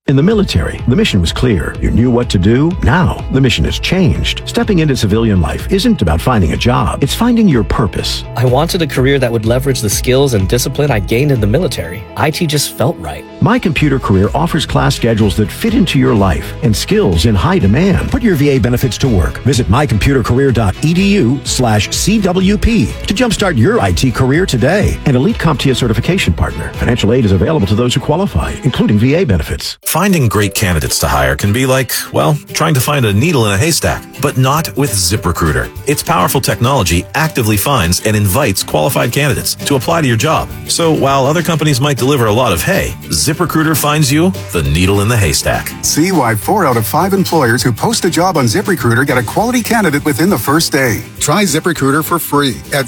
In the military, the mission was clear. You knew what to do. Now, the mission has changed. Stepping into civilian life isn't about finding a job. It's finding your purpose. I wanted a career that would leverage the skills and discipline I gained in the military. IT just felt right. My Computer Career offers class schedules that fit into your life and skills in high demand. Put your VA benefits to work. Visit mycomputercareer.edu/CWP to jumpstart your IT career today. An elite CompTIA certification partner. Financial aid is available to those who qualify, including VA benefits. Finding great candidates to hire can be like, well, trying to find a needle in a haystack, but not with ZipRecruiter. Its powerful technology actively finds and invites qualified candidates to apply to your job. So while other companies might deliver a lot of hay, ZipRecruiter finds you the needle in the haystack. See why 4 out of 5 employers who post a job on ZipRecruiter get a quality candidate within the first day. Try ZipRecruiter for free at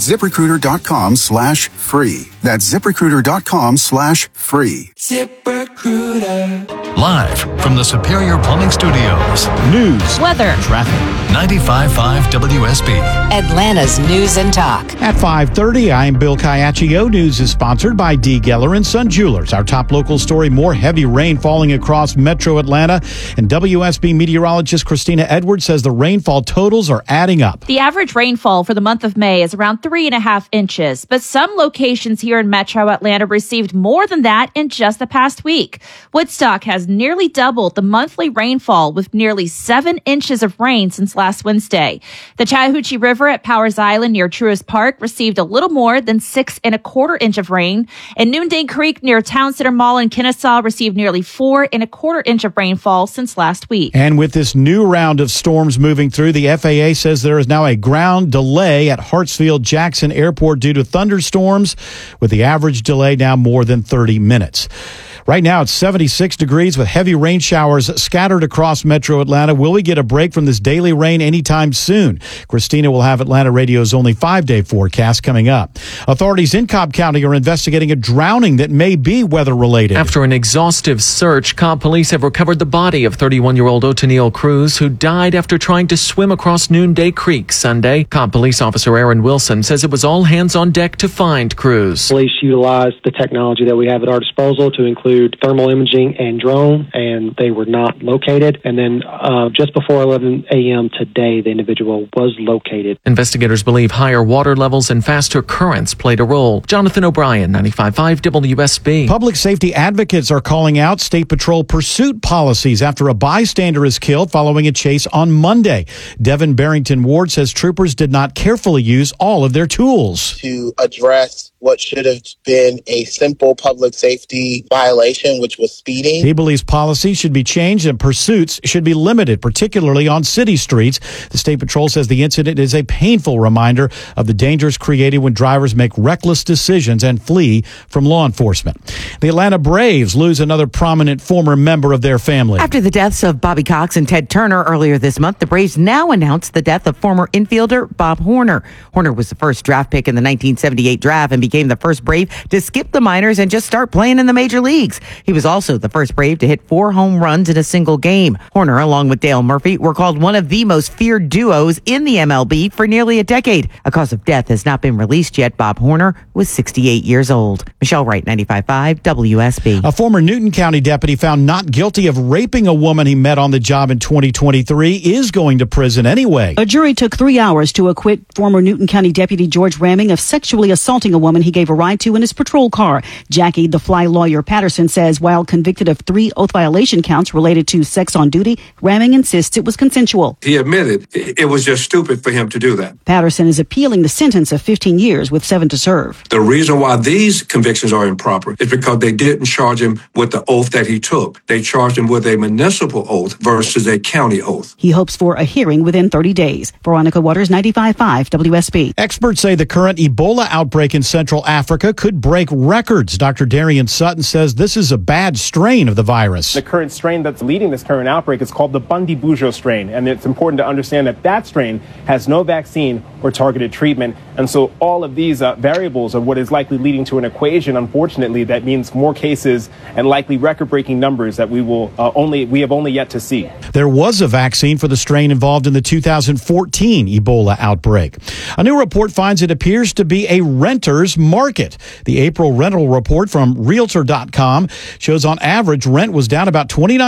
ZipRecruiter.com/free. That's ZipRecruiter.com/free. ZipRecruiter. Live from the Superior Plumbing Studios. News, weather, traffic. 95.5 WSB. Atlanta's News and Talk. At 5:30, I'm Bill Caiaccio. News is sponsored by D. Geller and Son Jewelers. Our top local story, more heavy rain falling across metro Atlanta. And WSB meteorologist Christina Edwards says the rainfall totals are adding up. The average rainfall for the month of May is around 3.5 inches, but some locations here in metro Atlanta received more than that in just the past week. Woodstock has nearly doubled the monthly rainfall with nearly 7 inches of rain since last Wednesday. The Chattahoochee River at Powers Island near Truist Park received a little more than 6.25 inches of rain. And Noonday Creek near Town Center Mall in Kennesaw received nearly 4.25 inches of rainfall since last week. And with this new round of storms moving through, the FAA says there is now a ground delay at Hartsfield-Jackson Airport due to thunderstorms, with the average delay now more than 30 minutes. Right now, it's 76 degrees with heavy rain showers scattered across metro Atlanta. Will we get a break from this daily rain anytime soon? Christina will have Atlanta Radio's only 5-day forecast coming up. Authorities in Cobb County are investigating a drowning that may be weather-related. After an exhaustive search, Cobb police have recovered the body of 31-year-old Oteneil Cruz, who died after trying to swim across Noonday Creek Sunday. Cobb police officer Aaron Wilson says it was all hands on deck to find Cruz. Police utilized the technology that we have at our disposal to include thermal imaging and drone, and they were not located. And then just before 11 a.m. today, the individual was located. Investigators believe higher water levels and faster currents played a role. Jonathan O'Brien, 95.5 WSB. Public safety advocates are calling out State Patrol pursuit policies after a bystander is killed following a chase on Monday. Devin Barrington Ward says troopers did not carefully use all of their tools to address what should have been a simple public safety violation, which was speeding. He believes policies should be changed and pursuits should be limited, particularly on city streets. The State Patrol says the incident is a painful reminder of the dangers created when drivers make reckless decisions and flee from law enforcement. The Atlanta Braves lose another prominent former member of their family. After the deaths of Bobby Cox and Ted Turner earlier this month, the Braves now announced the death of former infielder Bob Horner. Horner was the first draft pick in the 1978 draft and became the first Brave to skip the minors and just start playing in the major leagues. He was also the first Brave to hit 4 home runs in a single game. Horner, along with Dale Murphy, were called one of the most feared duos in the MLB for nearly a decade. A cause of death has not been released yet. Bob Horner was 68 years old. Michelle Wright, 95.5 WSB. A former Newton County deputy found not guilty of raping a woman he met on the job in 2023 is going to prison anyway. A jury took 3 hours to acquit former Newton County Deputy George Ramming of sexually assaulting a woman he gave a ride to in his patrol car. Jackie the Fly lawyer Patterson says while convicted of 3 oath violation counts related to sex on duty, Ramming insists it was consensual. He admitted it was just stupid for him to do that. Patterson is appealing the sentence of 15 years with 7 to serve. The reason why these convictions are improper is because they didn't charge him with the oath that he took. They charged him with a municipal oath versus a county oath. He hopes for a hearing within 30 days. Veronica Waters, 95.5 WSB. Experts say the current Ebola outbreak in Central Africa could break records. Dr. Darian Sutton says this is a bad strain of the virus. The current strain that's leading this current outbreak is called the Bundibugyo strain, and it's important to understand that that strain has no vaccine or targeted treatment. And so all of these variables are what is likely leading to an equation, unfortunately, that means more cases and likely record-breaking numbers that we have only yet to see. There was a vaccine for the strain involved in the 2014 Ebola outbreak. A new report finds it appears to be a renter's market. The April rental report from Realtor.com shows on average rent was down about 29%